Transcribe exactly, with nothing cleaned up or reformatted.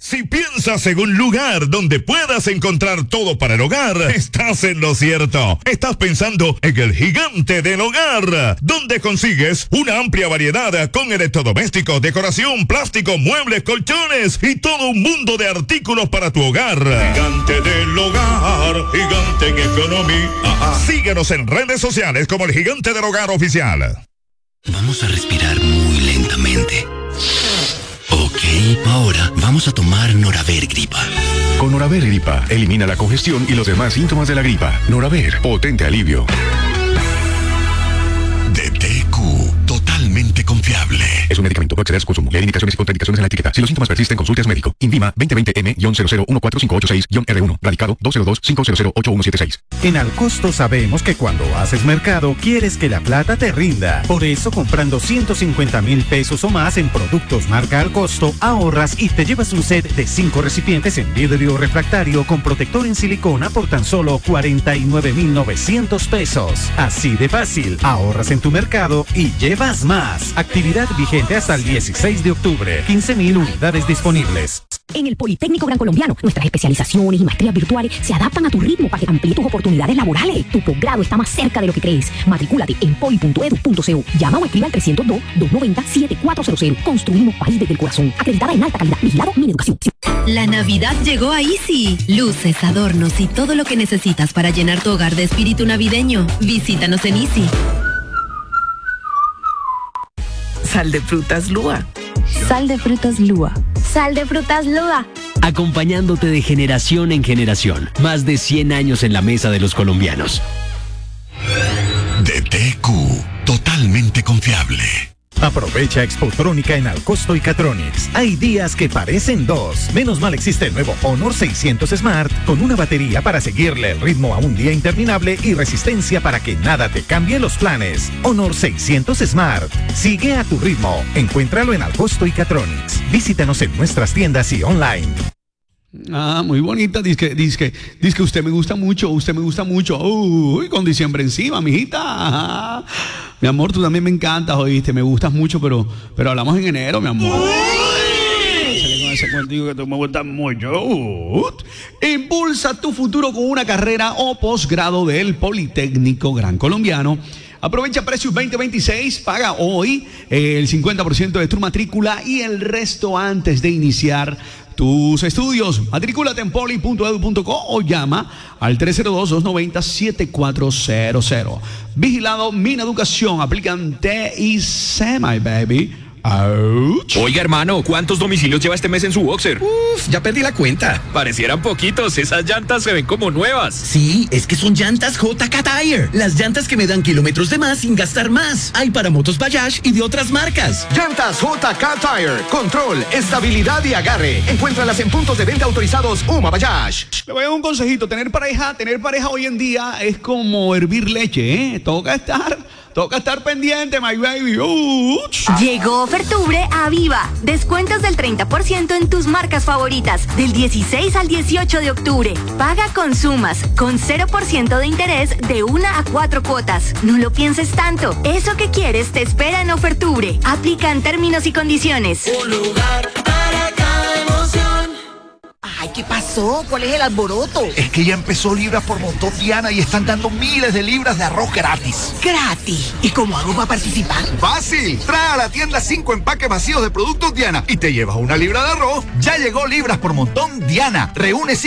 Si piensas en un lugar donde puedas encontrar todo para el hogar, estás en lo cierto. Estás pensando en el Gigante del Hogar, donde consigues una amplia variedad con electrodomésticos, decoración, plástico, muebles, colchones y todo un mundo de artículos para tu hogar. Gigante del Hogar, gigante en economía. Síguenos en redes sociales como el Gigante del Hogar Oficial. Vamos a respirar muy lentamente. Ok, ahora vamos a tomar Noraver Gripa. Con Noraver Gripa, elimina la congestión y los demás síntomas de la gripa. Noraver, potente alivio. D T Q, totalmente confiable. Es un medicamento, no exceder su consumo. Leer indicaciones y contraindicaciones en la etiqueta. Si los síntomas persisten, consulte a su médico. Invima veinte veinte M cero cero uno cuatro cinco ocho seis R uno. Radicado dos cero dos cinco cero cero ocho uno siete seis. En Alcosto sabemos que cuando haces mercado, quieres que la plata te rinda. Por eso, comprando ciento cincuenta mil pesos o más en productos marca Alcosto, ahorras y te llevas un set de cinco recipientes en vidrio refractario con protector en silicona por tan solo cuarenta y nueve mil novecientos pesos. Así de fácil, ahorras en tu mercado y llevas más. Actividad vigente hasta el dieciséis de octubre. quince mil unidades disponibles. En el Politécnico Gran Colombiano, nuestras especializaciones y maestrías virtuales se adaptan a tu ritmo para que amplíe tus oportunidades laborales. Tu posgrado está más cerca de lo que crees. Matricúlate en poli punto edu punto co. Llama o escriba al trescientos dos, doscientos noventa, setenta y cuatro cero cero. Construimos país desde el corazón. Acreditada en alta calidad. Vigilado Mineducación. La Navidad llegó a Easy. Luces, adornos y todo lo que necesitas para llenar tu hogar de espíritu navideño. Visítanos en Easy. Sal de frutas Lua. Sal de frutas Lua. Sal de frutas Lua. Acompañándote de generación en generación. Más de cien años en la mesa de los colombianos. D T Q, totalmente confiable. Aprovecha Expotrónica en Alcosto y Catronics. Hay días que parecen dos. Menos mal existe el nuevo Honor seiscientos Smart con una batería para seguirle el ritmo a un día interminable y resistencia para que nada te cambie los planes. Honor seiscientos Smart. Sigue a tu ritmo. Encuéntralo en Alcosto y Catronics. Visítanos en nuestras tiendas y online. Ah, muy bonita. Dice que, dice que, dice que usted me gusta mucho, usted me gusta mucho. Uy, con diciembre encima, mijita. Ajá. Mi amor, tú también me encantas, oíste, me gustas mucho, pero, pero hablamos en enero, mi amor. Uy, con ese cuentico que tú me gustas mucho. Impulsa tu futuro con una carrera o posgrado del Politécnico Gran Colombiano. Aprovecha precios veinte veintiséis, paga hoy el cincuenta por ciento de tu matrícula y el resto antes de iniciar tus estudios. Matricúlate en poli punto edu punto co o llama al tres cero dos, dos nueve cero, siete cuatro cero cero. Vigilado Mineducación. Aplican T I C, my baby. Ouch. Oiga, hermano, ¿cuántos domicilios lleva este mes en su boxer? Uf, ya perdí la cuenta. Parecieran poquitos, esas llantas se ven como nuevas. Sí, es que son llantas J K Tire. Las llantas que me dan kilómetros de más sin gastar más. Hay para motos Bayash y de otras marcas. Llantas J K Tire. Control, estabilidad y agarre. Encuéntralas en puntos de venta autorizados Uma Bayash. Le voy a dar un consejito. Tener pareja, tener pareja hoy en día es como hervir leche, ¿eh? Toca estar... Toca estar pendiente, my baby. Uch. Llegó Ofertubre a Viva. Descuentos del treinta por ciento en tus marcas favoritas. Del dieciséis al dieciocho de octubre. Paga con Sumas, con cero por ciento de interés de una a cuatro cuotas. No lo pienses tanto. Eso que quieres te espera en Ofertubre. Aplican términos y condiciones. Un lugar para cada emoción. Ay, ¿qué pasó? ¿Cuál es el alboroto? Es que ya empezó Libras por Montón, Diana, y están dando miles de libras de arroz gratis. ¿Gratis? ¿Y cómo hago para participar? ¡Fácil! Trae a la tienda cinco empaques vacíos de productos Diana y te llevas una libra de arroz. Ya llegó Libras por Montón, Diana. Reúne